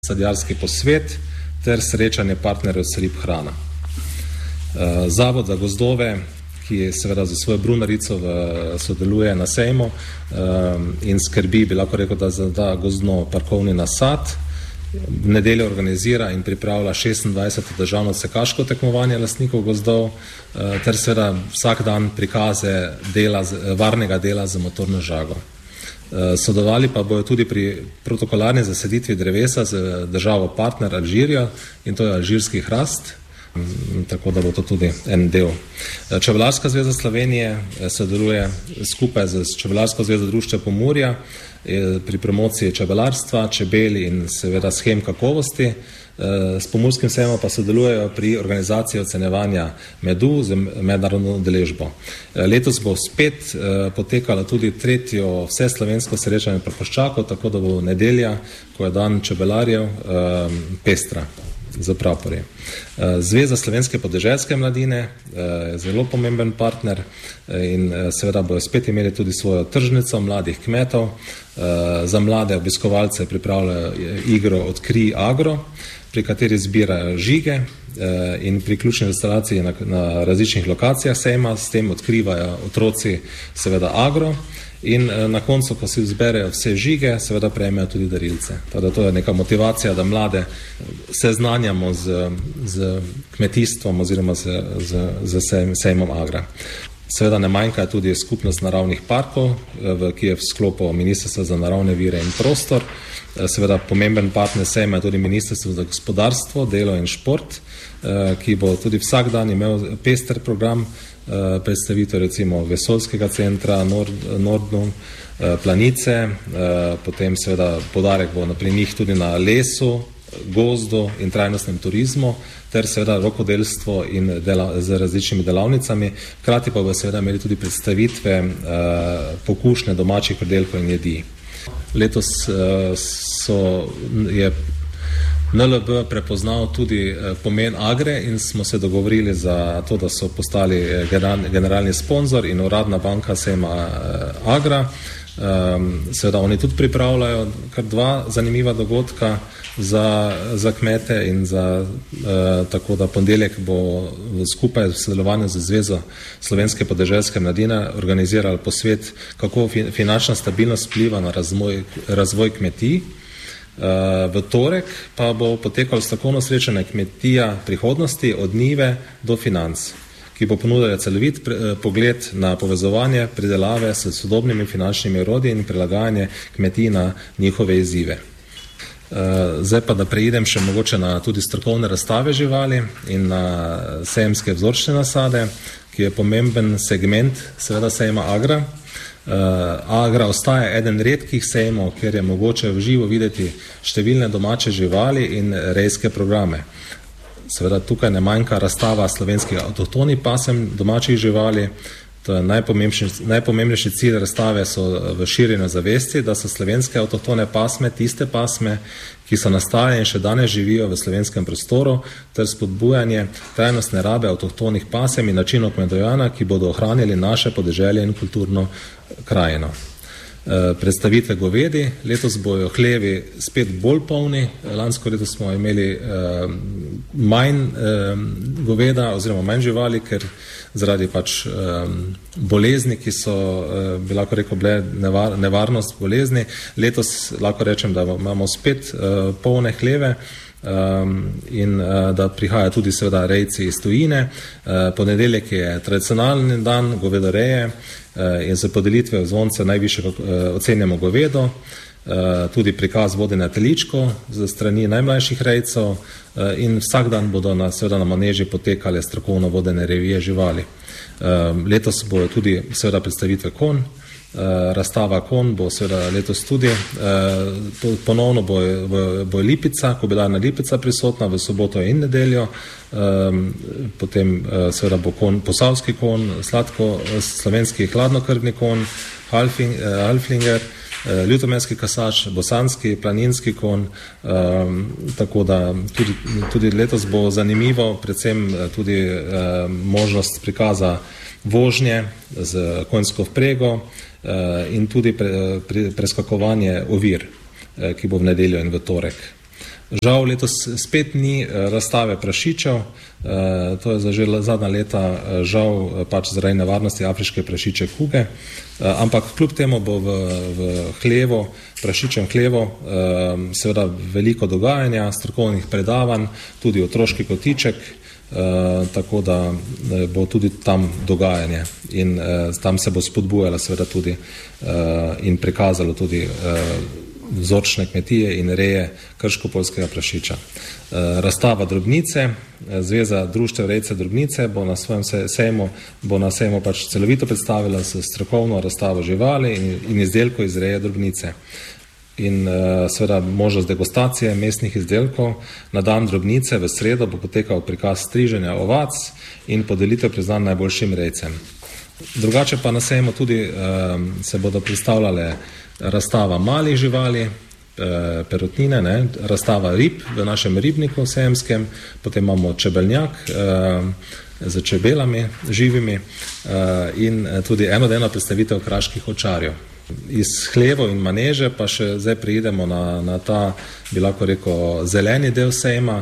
sadjarski posvet ter srečanje partnerjev Srib hrana. Zavod za gozdove, ki seveda za svojo brunarico sodeluje na sejmu in skrbi, bi lahko rekel, da gozdno parkovni nasad, v nedeljo organizira in pripravlja 26. državno sekaško tekmovanje lastnikov gozdov ter seveda vsak dan prikaze varnega dela z motorno žago. Sodelovali pa bojo tudi pri protokolarni zaseditvi drevesa z državo partner Alžirijo in to je alžirski hrast, tako da bo to tudi en del. Čebelarska zveza Slovenije sodeluje skupaj z Čebelarsko zvezo društva Pomurja pri promociji čebelarstva, čebeli in seveda shem kakovosti. S Pomurskim sejmom pa sodelujejo pri organizaciji ocenjevanja medu z mednarodno udeležbo. Letos bo spet potekalo tudi tretjo vseslovensko srečanje praporščakov, tako da bo nedelja, ko je dan čebelarjev, pestra za praporje. Zveza slovenske podeželske mladine je zelo pomemben partner in seveda bojo spet imeli tudi svojo tržnico mladih kmetov. Za mlade obiskovalce pripravljajo igro Odkrij agro, pri kateri zbirajo žige in pri ključni instalaciji na različnih lokacijah sejma, s tem odkrivajo otroci seveda agro in na koncu, ko si zberejo vse žige, seveda prejmejo tudi darilce. Teda to je neka motivacija, da mlade seznanjamo z kmetijstvom oziroma z sejmom agra. Seveda ne manjka tudi skupnost naravnih parkov, ki je v sklopu Ministrstva za naravne vire in prostor. Seveda pomemben partner sejma je tudi Ministrstvo za gospodarstvo, delo in šport, ki bo tudi vsak dan imel pester program predstavitev recimo vesoljskega centra, Nordnum, Planice, potem seveda poudarek bo pri njih tudi na lesu, gozdu in trajnostnem turizmu, ter seveda rokodelstvo in z različnimi delavnicami. Hkrati pa bo seveda imeli tudi predstavitve pokušne domačih pridelkov in jedi. Letos je NLB prepoznal tudi pomen Agre in smo se dogovorili za to, da so postali generalni sponzor in uradna banka sejma Agra. Seveda oni tudi pripravljajo kar dva zanimiva dogodka za kmete in tako da ponedeljek bo skupaj v sodelovanju z Zvezo slovenske podeželske mladine organizirali posvet, kako finančna stabilnost vpliva na razvoj kmetij. V torek pa bo potekalo strokovno srečanje Kmetija prihodnosti od njive do financ, ki bo ponudila celovit pogled na povezovanje pridelave s sodobnimi finančnimi orodji in prilagajanje kmetij na njihove izzive. Zdaj pa da preidem še mogoče na tudi strokovne razstave živali in na sejemske vzorčne nasade, ki je pomemben segment seveda sejma Agra. Agra ostaja eden redkih sejmov, kjer je mogoče v živo videti številne domače živali in rejske programe. Seveda tukaj ne manjka razstava slovenskih avtohtonih pasem domačih živali. To je najpomembnejši cilj razstave so v širjenju zavesti, da so slovenske avtohtone pasme tiste pasme, ki so nastale in še danes živijo v slovenskem prostoru, ter spodbujanje trajnostne rabe avtohtonih pasem in načinov kmetovanja, ki bodo ohranili naše podeželje in kulturno krajino. Predstavitve govedi, letos bojo hlevi spet bolj polni, lansko leto smo imeli manj goveda oziroma manj živali, ker zaradi bolezni, ki so, bi lahko rekel, bile nevarnost bolezni. Letos lahko rečem, da imamo spet polne hleve in da prihaja tudi seveda rejci iz tujine. Ponedeljek je tradicionalni dan govedoreje in za podelitve zvonce najvišje ocenjamo govedo, tudi prikaz vodenja teličko za strani najmlajših rejcev in vsak dan bodo seveda na maneži potekale strokovno vodene revije živali. Letos bojo tudi seveda predstavitve konj, razstava konj bo seveda letos tudi, ponovno bo Lipica, kobilarna Lipica prisotna v soboto in nedeljo, potem seveda bo posavski konj, slovenski hladnokrvni konj, Halflinger, ljutomerski kasač, bosanski, planinski konj, tako da tudi letos bo zanimivo, predvsem tudi možnost prikaza vožnje z konjsko vprego in tudi preskakovanje ovir, ki bo v nedeljo in v torek. Žal letos spet ni razstave prašičev, to je za že zadnja leta žal pač zaradi nevarnosti afriške prašiče kuge, ampak kljub temu bo v hlevu, prašičem hlevu, seveda veliko dogajanja, strokovnih predavanj, tudi otroški kotiček, tako da bo tudi tam dogajanje in tam se bo spodbujala seveda tudi in prikazalo tudi vzorčne kmetije in reje krško-poljskega prašiča. Razstava drobnice, Zveza društev rejcev drobnice bo na svojem sejmu pač celovito predstavila s strokovno razstavo živali in izdelkov iz reje drobnice. In seveda možnost degustacije mestnih izdelkov. Na dan drobnice v sredo bo potekal prikaz striženja ovac in podelitev priznanj najboljšim rejcem. Drugače pa na sejmu tudi se bodo predstavljale razstava malih živali, perutnine, razstava rib v našem ribniku sejemskem, potem imamo čebeljak z čebelami živimi in tudi enodnevna predstavitev kraških ovčarjev. Iz hlevov in maneže pa še zdaj prijedemo na ta, bi lahko rekel, zeleni del sejma,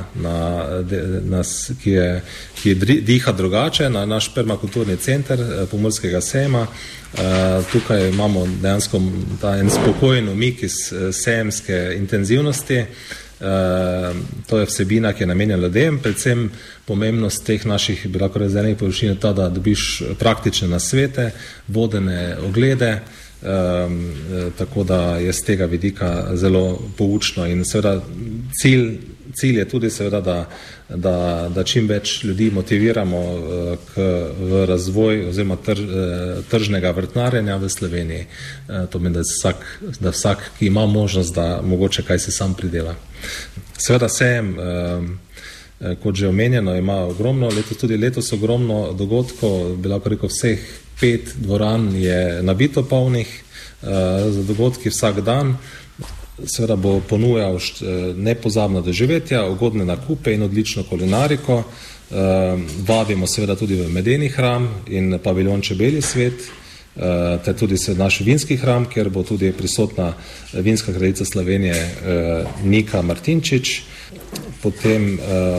ki diha drugače, na naš permakulturni center Pomurskega sejma. Tukaj imamo dejansko ta en spokojen umik iz sejemske intenzivnosti. To je vsebina, ki je namenjena ljudem, predvsem pomembnost teh naših, bi lahko rekel, zelenih površin je ta, da dobiš praktične nasvete, vodene oglede, tako da je z tega vidika zelo poučno in seveda cilj je tudi seveda, da čim več ljudi motiviramo v razvoj oziroma tržnega vrtnarjenja v Sloveniji. To pomeni, da vsak, ki ima možnost, da mogoče kaj si sam pridela. Seveda sejem, kot že omenjeno, ima ogromno, letos ogromno dogodkov, bi lahko rekel, vseh 5 dvoran je nabito polnih za dogodki vsak dan. Seveda bo ponujal nepozabna doživetja, ugodne nakupe in odlično kulinariko. Vabimo seveda tudi v medeni hram in paviljon Čebelji svet, ter tudi naš vinski hram, kjer bo tudi prisotna vinska kraljica Slovenije Nika Martinčič. Potem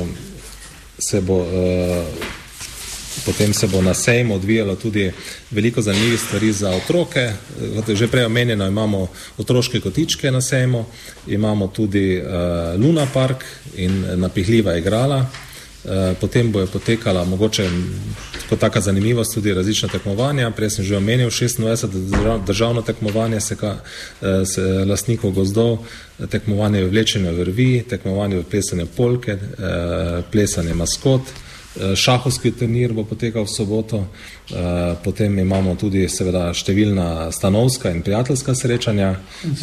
se bo na sejmu odvijalo tudi veliko zanimivih stvari za otroke. Kot je že prej omenjeno, imamo otroške kotičke na sejmu, imamo tudi Luna Park in napihljiva igrala. Potem bo je potekala mogoče kot taka zanimivost tudi različna tekmovanja. Prej sem že omenil 26. državno tekmovanje lastnikov gozdov, tekmovanje v vlečenju vrvi, tekmovanje v plesanju polke, plesanje maskot. Šahovski turnir bo potekal v soboto, potem imamo tudi seveda številna stanovska in prijateljska srečanja.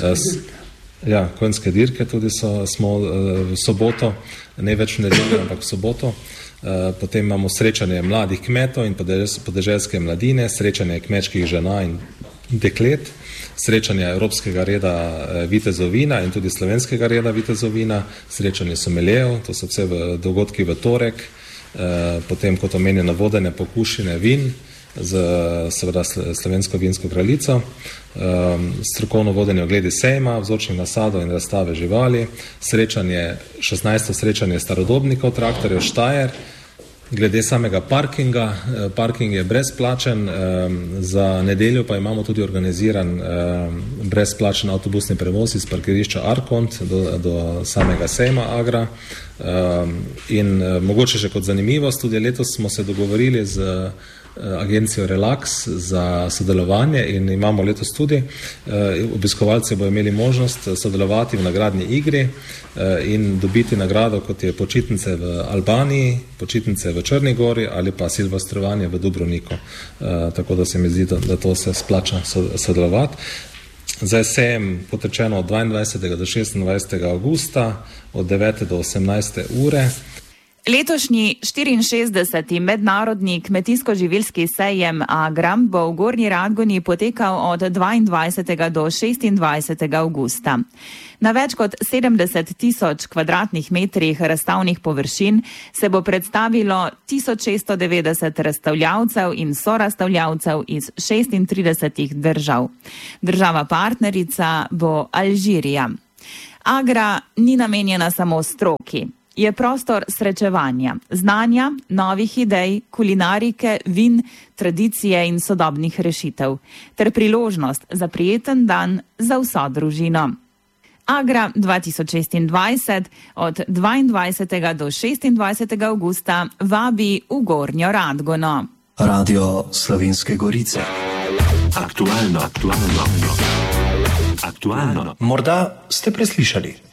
Konjske dirke tudi smo v soboto, ne več v nedeljo, ampak v soboto. Potem imamo srečanje mladih kmetov in podeželske mladine, srečanje kmečkih žena in deklet, srečanje Evropskega reda vitezov vina in tudi Slovenskega reda vitezov vina, srečanje someljejev, to so vse dogodki v torek. Potem, kot omenjeno, vodene pokušine vin z seveda slovensko vinsko kraljico, strokovno vodenje ogledi sejma, vzorčnih nasadov in razstave živali, 16. srečanje starodobnikov traktorjev Štajer. Glede samega parkinga, parking je brezplačen, za nedeljo pa imamo tudi organiziran brezplačen avtobusni prevoz iz parkirišča Arkont do samega sejma Agra. In mogoče še kot zanimivost, tudi letos smo se dogovorili z agencijo Relax za sodelovanje in imamo letos tudi, obiskovalci bodo imeli možnost sodelovati v nagradni igri in dobiti nagrado, kot je počitnice v Albaniji, počitnice v Črni gori ali pa silvestrovanje v Dubrovniku. Tako da se mi zdi, da to se splača sodelovati. Zdaj sejem, kot rečeno, od 22. do 26. augusta, od 9. do 18. ure. Letošnji 64. mednarodni kmetijsko-živilski sejem Agra bo v Gornji Radgoni potekal od 22. do 26. augusta. Na več kot 70.000 kvadratnih metrih razstavnih površin se bo predstavilo 1690 razstavljavcev in sorazstavljavcev iz 36 držav. Država partnerica bo Alžirija. Agra ni namenjena samo stroki. Je prostor srečevanja, znanja, novih idej, kulinarike, vin, tradicije in sodobnih rešitev, ter priložnost za prijeten dan za vso družino. Agra 2026 od 22. do 26. avgusta vabi v Gornjo Radgono. Radio Slovenske Gorice. Aktualno. Morda ste preslišali.